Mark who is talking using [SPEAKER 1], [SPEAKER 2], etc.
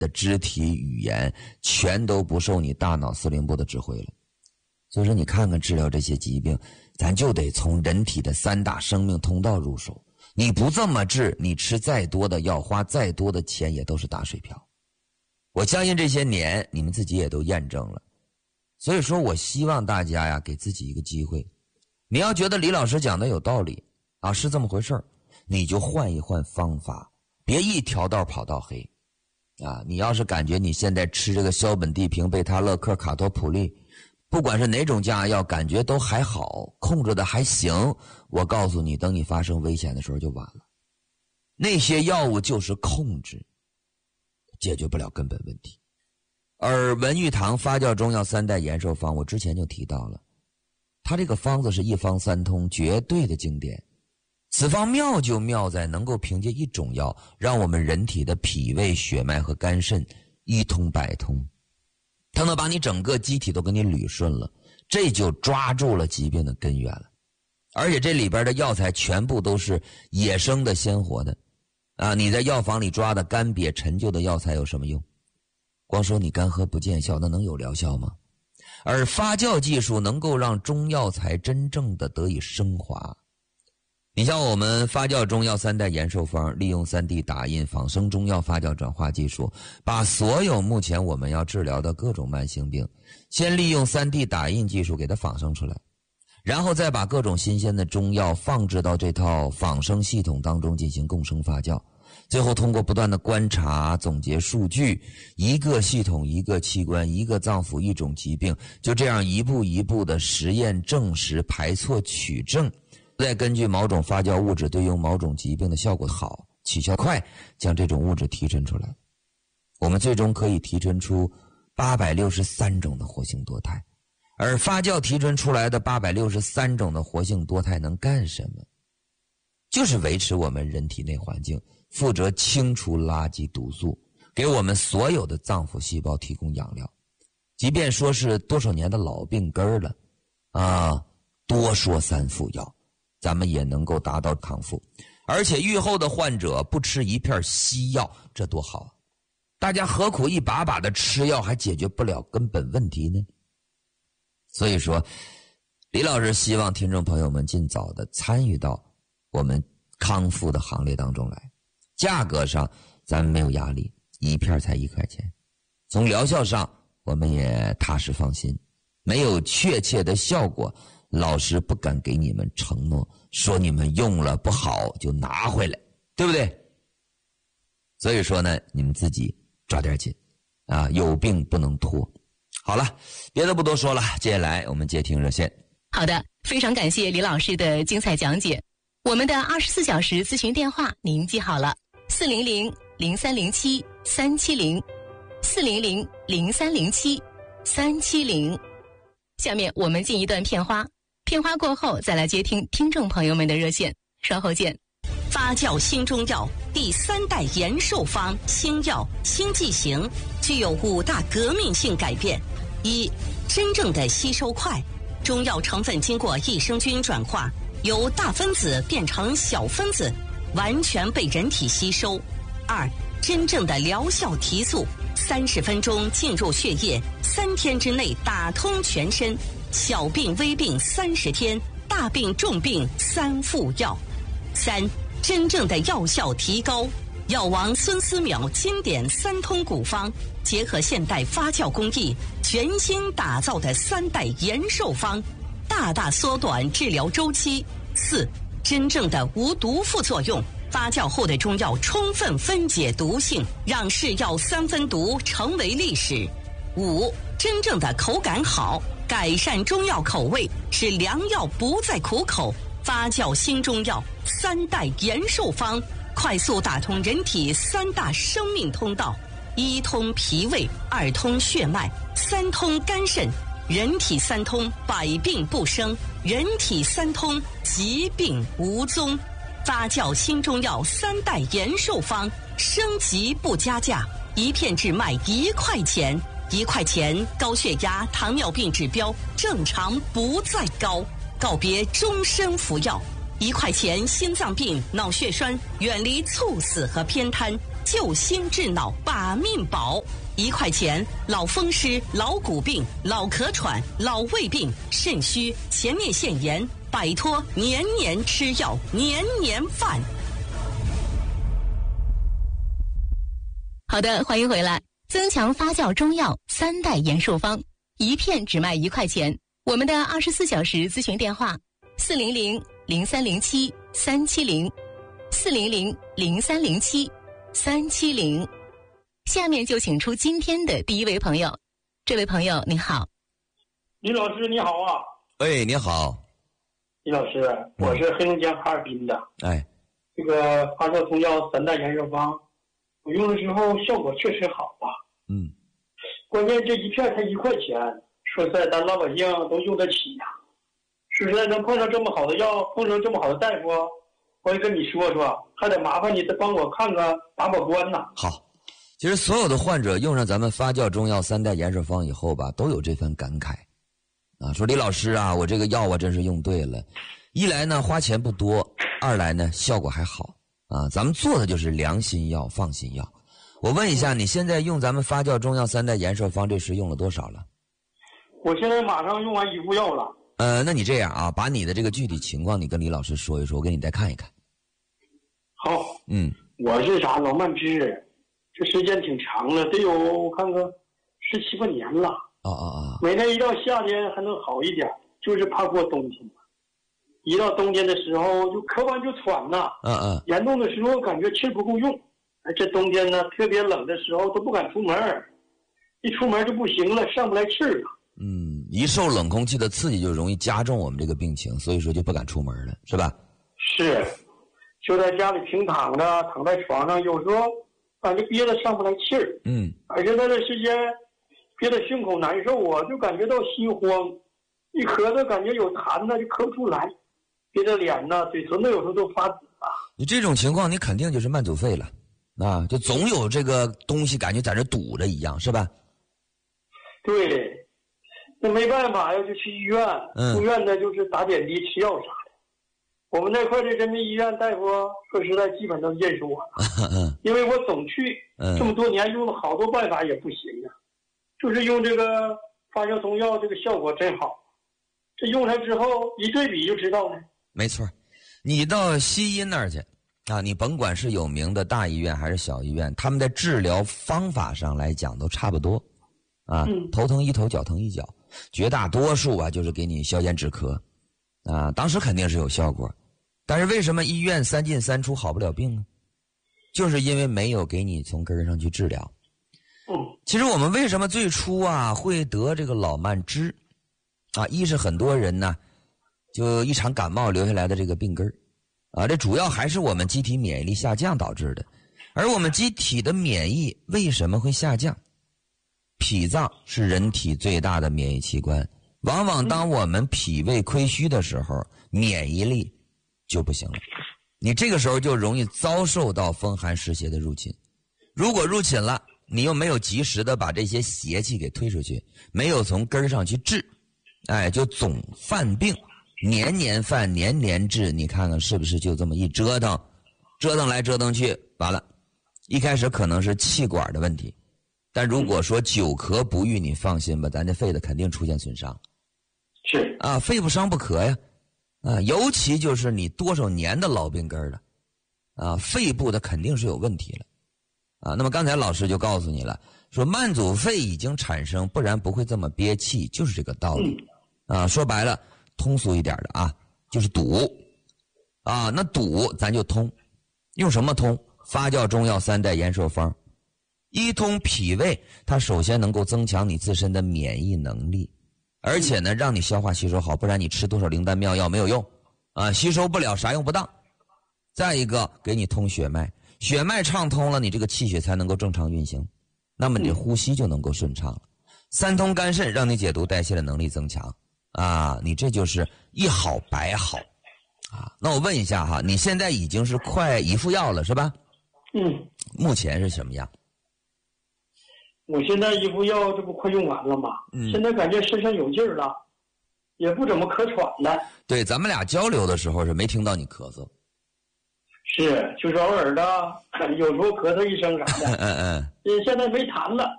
[SPEAKER 1] 的肢体语言全都不受你大脑司令部的指挥了。所以说你看看治疗这些疾病，咱就得从人体的3大生命通道入手。你不这么治，你吃再多的药，花再多的钱也都是打水漂。我相信这些年你们自己也都验证了。所以说我希望大家呀，给自己一个机会。你要觉得李老师讲的有道理啊，是这么回事儿，你就换一换方法，别一条道跑到黑啊！你要是感觉你现在吃这个硝苯地平、贝他乐克、卡托普利，不管是哪种降压药，感觉都还好，控制的还行，我告诉你，等你发生危险的时候就晚了。那些药物就是控制，解决不了根本问题。而文玉堂发酵中药3代延寿方，我之前就提到了，它这个方子是一方三通，绝对的经典。此方妙就妙在能够凭借一种药，让我们人体的脾胃、血脉和肝肾一通百通，它能把你整个机体都给你捋顺了，这就抓住了疾病的根源了。而且这里边的药材全部都是野生的、鲜活的啊！你在药房里抓的干瘪陈旧的药材有什么用？光说你干喝不见效，那能有疗效吗？而发酵技术能够让中药材真正的得以升华。你像我们发酵中药3代延寿方，利用3D 打印仿生中药发酵转化技术，把所有目前我们要治疗的各种慢性病，先利用3D 打印技术给它仿生出来，然后再把各种新鲜的中药放置到这套仿生系统当中进行共生发酵，最后通过不断的观察总结数据，一个系统一个器官一个脏腑一种疾病，就这样一步一步的实验证实排错取证，再根据某种发酵物质对应某种疾病的效果好起效快，将这种物质提纯出来。我们最终可以提纯出863种的活性多肽。而发酵提纯出来的863种的活性多肽能干什么？就是维持我们人体内环境，负责清除垃圾毒素，给我们所有的脏腑细胞提供养料。即便说是多少年的老病根了啊，多说3副药，咱们也能够达到康复。而且愈后的患者不吃一片西药，这多好啊！大家何苦一把把的吃药还解决不了根本问题呢？所以说，李老师希望听众朋友们尽早的参与到我们康复的行列当中来。价格上咱们没有压力，一片才1块钱。从疗效上我们也踏实放心，没有确切的效果，老师不敢给你们承诺，说你们用了不好就拿回来，对不对？所以说呢，你们自己抓点紧啊，有病不能拖。好了，别的不多说了，接下来我们接听热线。
[SPEAKER 2] 好的，非常感谢李老师的精彩讲解。我们的24小时咨询电话您记好了，400-0307-370，400-0307-370。下面我们进一段片花，片花过后再来接听听众朋友们的热线，稍后见。
[SPEAKER 3] 发酵新中药第3代延寿方新药新剂型具有5大革命性改变。1、真正的吸收快，中药成分经过益生菌转化，由大分子变成小分子，完全被人体吸收。2、真正的疗效提速，30分钟进入血液，3天之内打通全身，小病微病30天，大病重病3副药。3、真正的药效提高，药王孙思邈经典3通古方，结合现代发酵工艺，全新打造的3代延寿方，大大缩短治疗周期。4、真正的无毒副作用，发酵后的中药充分分解毒性，让是药3分毒成为历史。5、真正的口感好，改善中药口味，使良药不再苦口。发酵新中药3代延寿方，快速打通人体3大生命通道：1通脾胃，2通血脉，3通肝肾。人体3通，百病不生；人体3通，疾病无踪。发酵新中药3代延寿方，升级不加价，一片只卖1块钱。1块钱，高血压、糖尿病指标正常不再高。告别终身服药，1块钱心脏病、脑血栓远离猝死和偏瘫救心治脑把命保，1块钱老风湿、老骨病、老咳喘、老胃病、肾虚、前列腺炎，摆脱年年吃药、年年犯。
[SPEAKER 2] 好的，欢迎回来。增强发酵中药3代延寿方，一片只卖1块钱。我们的24小时咨询电话400-0307-370，400-0307-370。下面就请出今天的第一位朋友。这位朋友您好。
[SPEAKER 4] 李老师你好啊。
[SPEAKER 1] 哎，你好。
[SPEAKER 4] 李老师，我是黑龙江哈尔滨的。
[SPEAKER 1] 哎，
[SPEAKER 4] 这个发酵中药3代延寿方，我用的时候效果确实好啊。关键这一片才1块钱，说实在咱老百姓都用得起呀。说实在能碰上这么好的药，碰上这么好的大夫，我也跟你说说，还得麻烦你再帮我看看把关呢。
[SPEAKER 1] 好，其实所有的患者用上咱们发酵中药3代延寿方以后吧，都有这份感慨啊，说李老师啊，我这个药啊真是用对了，一来呢花钱不多，二来呢效果还好啊，咱们做的就是良心药、放心药。我问一下，你现在用咱们发酵中药3代延寿方这时用了多少了？
[SPEAKER 4] 我现在马上用完1副药了。
[SPEAKER 1] 那你这样啊，把你的这个具体情况你跟李老师说一说，我给你再看一看。
[SPEAKER 4] 好。我是啥老慢支，这时间挺长了，得有我看看17、18年了。每年一到夏天还能好一点，就是怕过冬天。一到冬天的时候就咳完就喘呐。严重的时候感觉气不够用。这冬天呢特别冷的时候都不敢出门，一出门就不行了，上不来气了。
[SPEAKER 1] 一受冷空气的刺激就容易加重我们这个病情，所以说就不敢出门了，是吧？
[SPEAKER 4] 是，就在家里平躺着，躺在床上，有时候感觉憋得上不来气儿。而且那段时间憋得胸口难受啊，就感觉到心慌，一咳嗽感觉有痰呢就咳不出来，憋得脸呢、嘴唇子有时候都发紫啊。
[SPEAKER 1] 你这种情况你肯定就是慢阻肺了啊，就总有这个东西感觉在这堵着一样，是吧？
[SPEAKER 4] 对，那没办法呀，就去医院。住院呢就是打点滴吃药啥的。我们那块的人民医院大夫说实在基本都认识我了。因为我总去，这么多年用了好多办法也不行啊，就是用这个发酵中药，这个效果真好。这用上之后一对比就知道了。没错，
[SPEAKER 1] 你到西医那儿去啊，你甭管是有名的大医院还是小医院，他们在治疗方法上来讲都差不多啊。头疼一头，脚疼一脚，绝大多数啊就是给你消炎止咳啊，当时肯定是有效果。但是为什么医院3进3出好不了病呢？就是因为没有给你从根儿上去治疗。其实我们为什么最初啊会得这个老慢支啊？一是很多人呢就一场感冒留下来的这个病根儿啊，这主要还是我们机体免疫力下降导致的。而我们机体的免疫为什么会下降？脾脏是人体最大的免疫器官，往往当我们脾胃亏虚的时候，免疫力就不行了，你这个时候就容易遭受到风寒湿邪的入侵。如果入侵了，你又没有及时的把这些邪气给推出去，没有从根儿上去治，就总犯病，年年犯，年年治，你看看是不是就这么一折腾，折腾来折腾去，完了，一开始可能是气管的问题，但如果说久咳不愈，你放心吧，咱这肺的肯定出现损伤。
[SPEAKER 4] 是
[SPEAKER 1] 啊，肺不伤不咳呀。尤其就是你多少年的老病根了，肺部的肯定是有问题了，那么刚才老师就告诉你了，说慢阻肺已经产生，不然不会这么憋气，就是这个道理。说白了，通俗一点的啊，就是堵，那堵咱就通，用什么通？发酵中药3代延寿方，一通脾胃，它首先能够增强你自身的免疫能力。而且呢，让你消化吸收好，不然你吃多少灵丹妙药没有用，吸收不了，啥用不当。再一个，给你通血脉，血脉畅通了，你这个气血才能够正常运行，那么你的呼吸就能够顺畅了。3通肝肾，让你解毒代谢的能力增强，你这就是一好百好，那我问一下哈，你现在已经是快1副药了是吧？目前是什么样？
[SPEAKER 4] 我现在1副药这不快用完了吗？现在感觉身上有劲儿了，也不怎么咳喘了。
[SPEAKER 1] 对，咱们俩交流的时候是没听到你咳嗽。
[SPEAKER 4] 是，就是偶尔的，有时候咳嗽一声啥的。现在没痰了。